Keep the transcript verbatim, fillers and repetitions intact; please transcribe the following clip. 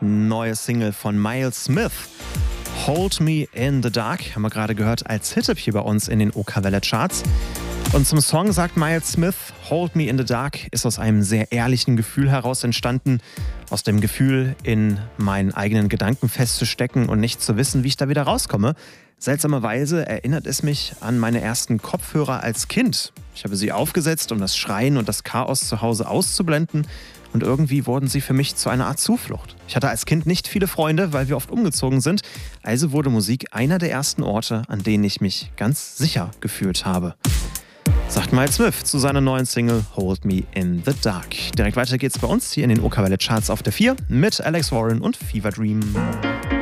Neue Single von Miles Smith. Hold Me in the Dark haben wir gerade gehört als Hit hier bei uns in den OK-Welle-Charts. Und zum Song sagt Miles Smith, Hold Me in the Dark ist aus einem sehr ehrlichen Gefühl heraus entstanden. Aus dem Gefühl, in meinen eigenen Gedanken festzustecken und nicht zu wissen, wie ich da wieder rauskomme. Seltsamerweise erinnert es mich an meine ersten Kopfhörer als Kind. Ich habe sie aufgesetzt, um das Schreien und das Chaos zu Hause auszublenden. Und irgendwie wurden sie für mich zu einer Art Zuflucht. Ich hatte als Kind nicht viele Freunde, weil wir oft umgezogen sind. Also wurde Musik einer der ersten Orte, an denen ich mich ganz sicher gefühlt habe. Sagt Miles Smith zu seiner neuen Single Hold Me in the Dark. Direkt weiter geht's bei uns hier in den OK-Welle-Charts auf der vier mit Alex Warren und Fever Dream.